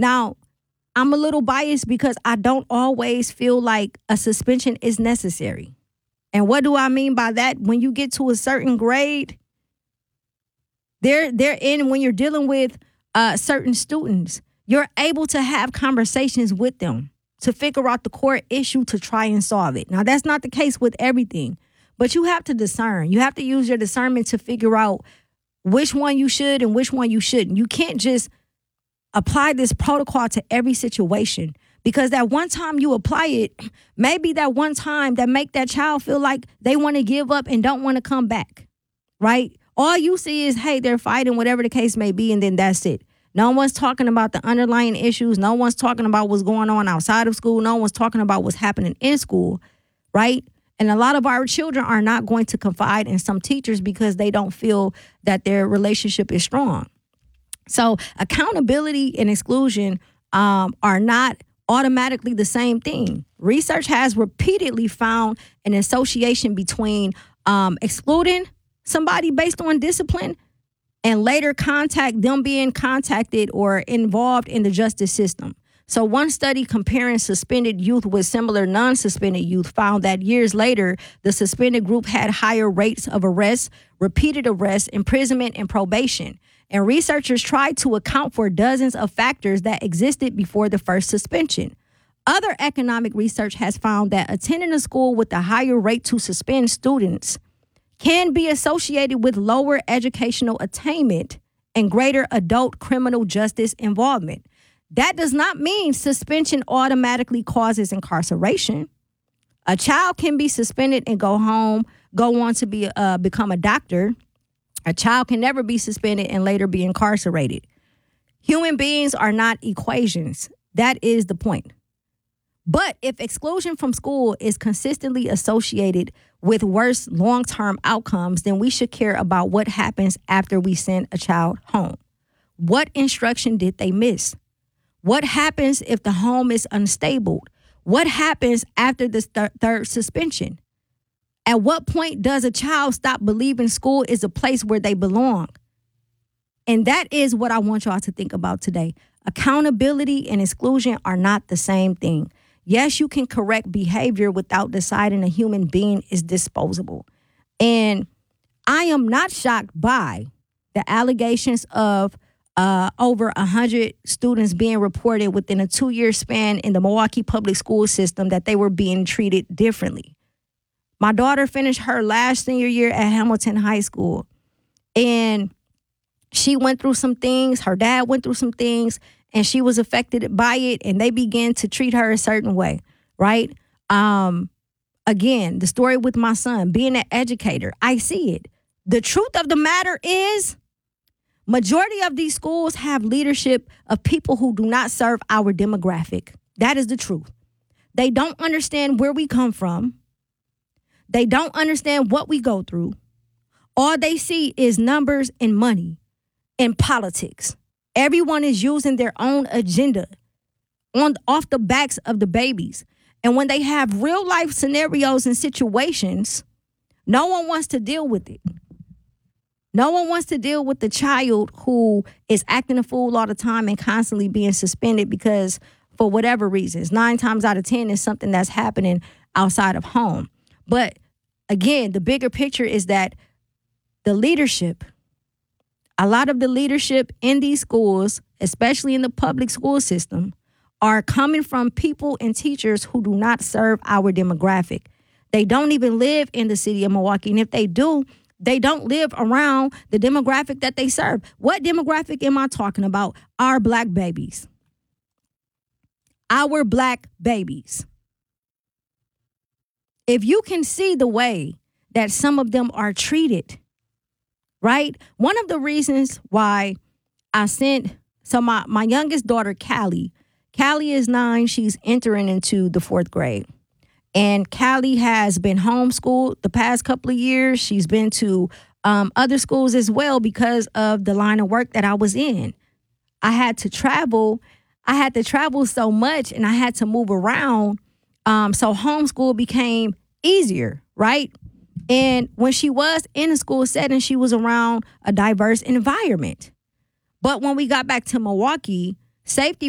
Now, I'm a little biased because I don't always feel like a suspension is necessary. And what do I mean by that? When you get to a certain grade, when you're dealing with certain students, you're able to have conversations with them to figure out the core issue to try and solve it. Now, that's not the case with everything, but you have to discern. You have to use your discernment to figure out which one you should and which one you shouldn't. You can't just apply this protocol to every situation, because that one time you apply it, maybe that one time that make that child feel like they want to give up and don't want to come back, right? All you see is, hey, they're fighting, whatever the case may be, and then that's it. No one's talking about the underlying issues. No one's talking about what's going on outside of school. No one's talking about what's happening in school, right? And a lot of our children are not going to confide in some teachers because they don't feel that their relationship is strong. So accountability and exclusion are not automatically the same thing. Research has repeatedly found an association between excluding somebody based on discipline and later them being contacted or involved in the justice system. So one study comparing suspended youth with similar non-suspended youth found that years later, the suspended group had higher rates of arrests, repeated arrests, imprisonment, and probation. And researchers tried to account for dozens of factors that existed before the first suspension. Other economic research has found that attending a school with a higher rate to suspend students can be associated with lower educational attainment and greater adult criminal justice involvement. That does not mean suspension automatically causes incarceration. A child can be suspended and go on to become a doctor. A child can never be suspended and later be incarcerated. Human beings are not equations. That is the point. But if exclusion from school is consistently associated with worse long-term outcomes, then we should care about what happens after we send a child home. What instruction did they miss? What happens if the home is unstable? What happens after the third suspension? At what point does a child stop believing school is a place where they belong? And that is what I want y'all to think about today. Accountability and exclusion are not the same thing. Yes, you can correct behavior without deciding a human being is disposable. And I am not shocked by the allegations of over 100 students being reported within a 2-year span in the Milwaukee public school system that they were being treated differently. My daughter finished her last senior year at Hamilton High School, and she went through some things. Her dad went through some things, and she was affected by it, and they began to treat her a certain way, right? Again, the story with my son, being an educator, I see it. The truth of the matter is, majority of these schools have leadership of people who do not serve our demographic. That is the truth. They don't understand where we come from. They don't understand what we go through. All they see is numbers and money and politics. Everyone is using their own agenda off the backs of the babies. And when they have real life scenarios and situations, no one wants to deal with it. No one wants to deal with the child who is acting a fool all the time and constantly being suspended because for whatever reasons, 9 times out of 10 is something that's happening outside of home. But again, the bigger picture is that the leadership, a lot of the leadership in these schools, especially in the public school system, are coming from people and teachers who do not serve our demographic. They don't even live in the city of Milwaukee. And if they do, they don't live around the demographic that they serve. What demographic am I talking about? Our black babies. Our black babies. If you can see the way that some of them are treated, right? One of the reasons why I sent, my youngest daughter, Callie is 9. She's entering into the 4th grade. And Callie has been homeschooled the past couple of years. She's been to other schools as well because of the line of work that I was in. I had to travel so much and I had to move around. So homeschool became easier, right? And when she was in a school setting, she was around a diverse environment. But when we got back to Milwaukee, safety